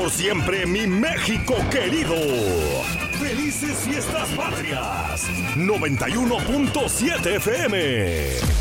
por siempre, mi México querido. ¡Felices Fiestas Patrias! 91.7 FM.